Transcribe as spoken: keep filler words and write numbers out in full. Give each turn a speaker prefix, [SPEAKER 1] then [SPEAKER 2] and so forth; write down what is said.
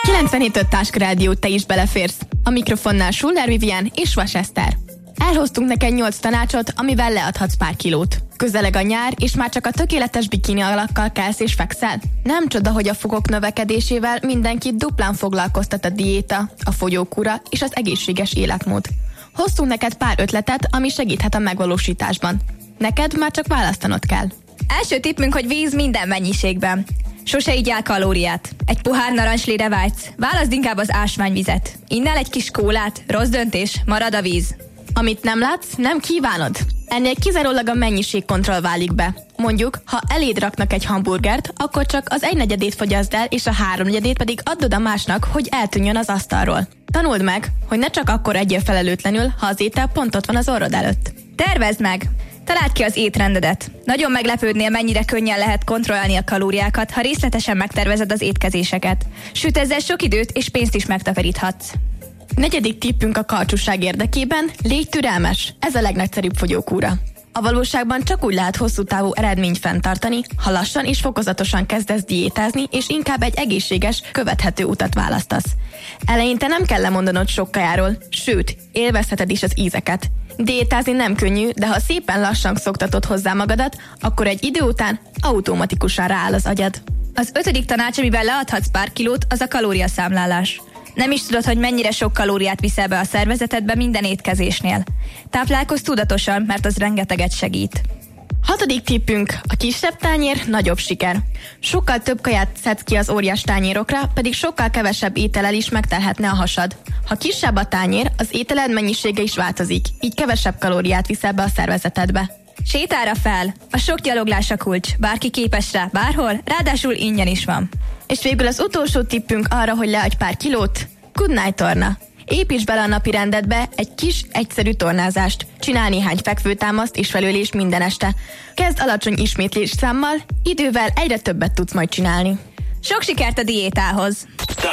[SPEAKER 1] kilencvenhét öt Táskarádió, te is beleférsz. A mikrofonnál Schuller Vivien és Vas Eszter. Elhoztunk neked nyolc tanácsot, amivel leadhatsz pár kilót. Közeleg a nyár, és már csak a tökéletes bikini alakkal kelsz és fekszel? Nem csoda, hogy a fogok növekedésével mindenkit duplán foglalkoztat a diéta, a fogyókúra és az egészséges életmód. Hoztunk neked pár ötletet, ami segíthet a megvalósításban. Neked már csak választanod kell.
[SPEAKER 2] Első tippünk, hogy víz minden mennyiségben. Sose igyál kalóriát. Egy pohár narancslére vágysz. Válaszd inkább az ásványvizet. Innál egy kis kólát, rossz döntés, marad a víz.
[SPEAKER 1] Amit nem látsz, nem kívánod. Ennél kizárólag a mennyiségkontroll válik be. Mondjuk, ha eléd raknak egy hamburgert, akkor csak az egynegyedét fogyaszd el, és a háromnegyedét pedig add a másnak, hogy eltűnjön az asztalról. Tanuld meg, hogy ne csak akkor egyél felelőtlenül, ha az étel pont ott van az orrod előtt.
[SPEAKER 2] Tervezd meg! Találd ki az étrendedet. Nagyon meglepődnél, mennyire könnyen lehet kontrollálni a kalóriákat, ha részletesen megtervezed az étkezéseket. Sőt, ezzel sok időt és pénzt is megtakaríthatsz.
[SPEAKER 1] Negyedik tippünk a karcsúság érdekében: légy türelmes. Ez a legnagyszerűbb fogyókúra. A valóságban csak úgy lehet hosszú távú eredményt fenntartani, ha lassan és fokozatosan kezdesz diétázni, és inkább egy egészséges, követhető utat választasz. Eleinte nem kell lemondanod sok kajáról, sőt, élvezheted is az ízeket. Diétázni nem könnyű, de ha szépen lassan szoktatod hozzá magadat, akkor egy idő után automatikusan rááll az agyad.
[SPEAKER 2] Az ötödik tanács, amivel leadhatsz pár kilót, az a kalóriaszámlálás. Nem is tudod, hogy mennyire sok kalóriát viszel be a szervezetedbe minden étkezésnél. Táplálkozz tudatosan, mert az rengeteget segít.
[SPEAKER 1] Hatodik tippünk: a kisebb tányér, nagyobb siker. Sokkal több kaját szedsz ki az óriás tányérokra, pedig sokkal kevesebb étellel is megtelhetne a hasad. Ha kisebb a tányér, az ételed mennyisége is változik, így kevesebb kalóriát viszel be a szervezetedbe.
[SPEAKER 2] Sétára fel! A sok gyaloglás a kulcs. Bárki képes rá bárhol, ráadásul ingyen is van.
[SPEAKER 1] És végül az utolsó tippünk arra, hogy leadj pár kilót: Good Night torna. Építs bele a napi rendedbe egy kis, egyszerű tornázást. Csinálj néhány fekvőtámaszt és felülést minden este. Kezd alacsony ismétlés számmal, idővel egyre többet tudsz majd csinálni.
[SPEAKER 2] Sok sikert a diétához!